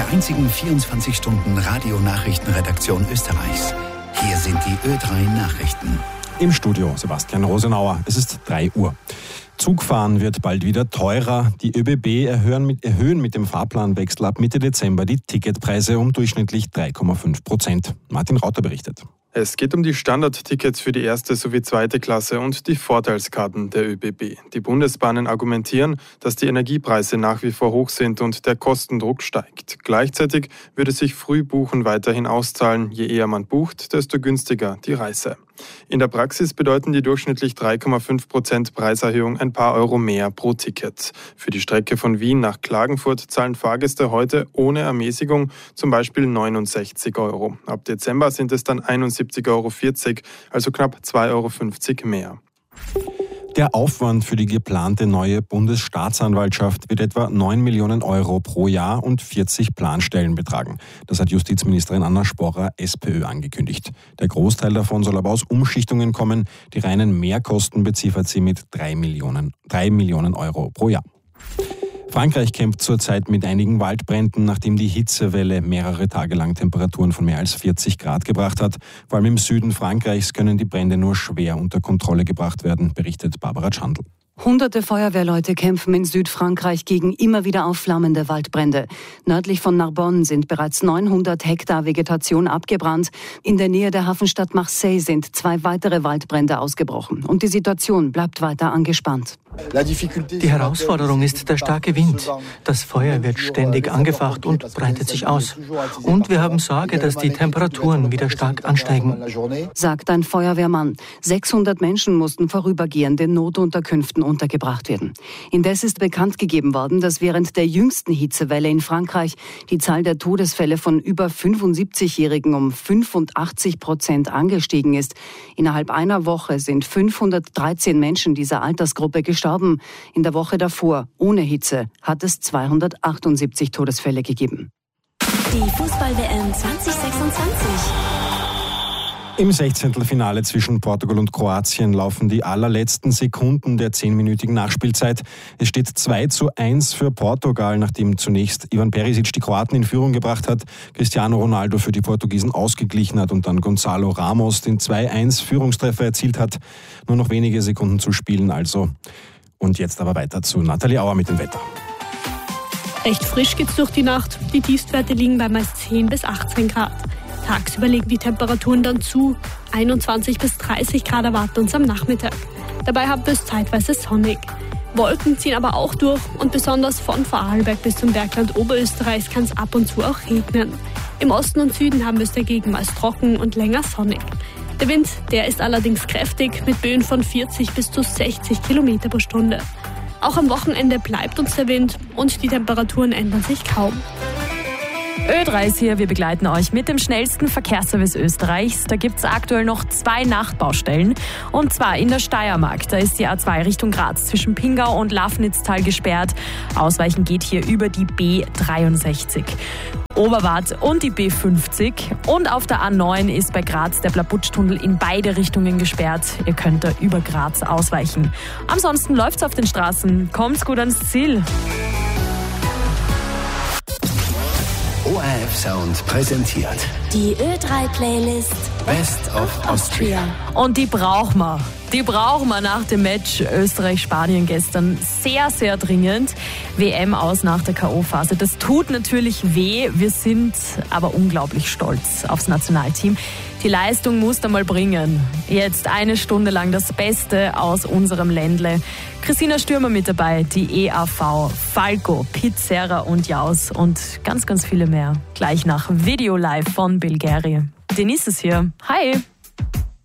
der einzigen 24-Stunden-Radio-Nachrichtenredaktion Österreichs. Hier sind die Ö3 Nachrichten. Im Studio Sebastian Rosenauer. Es ist 3 Uhr. Zugfahren wird bald wieder teurer. Die ÖBB erhöhen mit dem Fahrplanwechsel ab Mitte Dezember die Ticketpreise um durchschnittlich 3,5%. Martin Rauter berichtet. Es geht um die Standardtickets für die erste sowie zweite Klasse und die Vorteilskarten der ÖBB. Die Bundesbahnen argumentieren, dass die Energiepreise nach wie vor hoch sind und der Kostendruck steigt. Gleichzeitig würde sich Frühbuchen weiterhin auszahlen. Je eher man bucht, desto günstiger die Reise. In der Praxis bedeuten die durchschnittlich 3,5% Preiserhöhung ein paar Euro mehr pro Ticket. Für die Strecke von Wien nach Klagenfurt zahlen Fahrgäste heute ohne Ermäßigung zum Beispiel 69 Euro. Ab Dezember sind es dann 71,40 Euro, also knapp 2,50 Euro mehr. Der Aufwand für die geplante neue Bundesstaatsanwaltschaft wird etwa 9 Millionen Euro pro Jahr und 40 Planstellen betragen. Das hat Justizministerin Anna Sporrer, SPÖ, angekündigt. Der Großteil davon soll aber aus Umschichtungen kommen. Die reinen Mehrkosten beziffert sie mit 3 Millionen Euro pro Jahr. Frankreich kämpft zurzeit mit einigen Waldbränden, nachdem die Hitzewelle mehrere Tage lang Temperaturen von mehr als 40 Grad gebracht hat. Vor allem im Süden Frankreichs können die Brände nur schwer unter Kontrolle gebracht werden, berichtet Barbara Schandl. Hunderte Feuerwehrleute kämpfen in Südfrankreich gegen immer wieder aufflammende Waldbrände. Nördlich von Narbonne sind bereits 900 Hektar Vegetation abgebrannt. In der Nähe der Hafenstadt Marseille sind 2 weitere Waldbrände ausgebrochen. Und die Situation bleibt weiter angespannt. Die Herausforderung ist der starke Wind. Das Feuer wird ständig angefacht und breitet sich aus. Und wir haben Sorge, dass die Temperaturen wieder stark ansteigen, sagt ein Feuerwehrmann. 600 Menschen mussten vorübergehend in Notunterkünften untergebracht werden. Indes ist bekannt gegeben worden, dass während der jüngsten Hitzewelle in Frankreich die Zahl der Todesfälle von über 75-Jährigen um 85% angestiegen ist. Innerhalb einer Woche sind 513 Menschen dieser Altersgruppe gestorben. In der Woche davor, ohne Hitze, hat es 278 Todesfälle gegeben. Die Fußball-WM 2026. Im 16. Finale zwischen Portugal und Kroatien laufen die allerletzten Sekunden der 10-minütigen Nachspielzeit. Es steht 2:1 für Portugal, nachdem zunächst Ivan Perisic die Kroaten in Führung gebracht hat, Cristiano Ronaldo für die Portugiesen ausgeglichen hat und dann Gonzalo Ramos den 2:1-Führungstreffer erzielt hat. Nur noch wenige Sekunden zu spielen also. Und jetzt aber weiter zu Nathalie Auer mit dem Wetter. Recht frisch geht's durch die Nacht. Die Tiefstwerte liegen bei meist 10 bis 18 Grad. Tagsüber legen die Temperaturen dann zu. 21 bis 30 Grad erwarten uns am Nachmittag. Dabei haben wir es zeitweise sonnig. Wolken ziehen aber auch durch und besonders von Vorarlberg bis zum Bergland Oberösterreichs kann es ab und zu auch regnen. Im Osten und Süden haben wir es dagegen meist trocken und länger sonnig. Der Wind, der ist allerdings kräftig mit Böen von 40 bis zu 60 Kilometer pro Stunde. Auch am Wochenende bleibt uns der Wind und die Temperaturen ändern sich kaum. Ö3 ist hier, wir begleiten euch mit dem schnellsten Verkehrsservice Österreichs. Da gibt es aktuell noch 2 Nachtbaustellen. Und zwar in der Steiermark. Da ist die A2 Richtung Graz zwischen Pingau und Lafnitztal gesperrt. Ausweichen geht hier über die B63. Oberwart und die B50. Und auf der A9 ist bei Graz der Blabutschtunnel in beide Richtungen gesperrt. Ihr könnt da über Graz ausweichen. Ansonsten läuft's auf den Straßen. Kommt's gut ans Ziel. ORF Sound präsentiert Die Ö3-Playlist Best of Austria. Und die brauchen wir. Die brauchen wir nach dem Match Österreich-Spanien gestern sehr, sehr dringend. WM aus nach der K.O.-Phase. Das tut natürlich weh. Wir sind aber unglaublich stolz aufs Nationalteam. Die Leistung muss da mal bringen. Jetzt 1 Stunde lang das Beste aus unserem Ländle. Christina Stürmer mit dabei, die EAV, Falco, Pizzerra und Jaus und ganz, ganz viele mehr. Gleich nach Video Live von Bulgarien. Denise ist hier. Hi!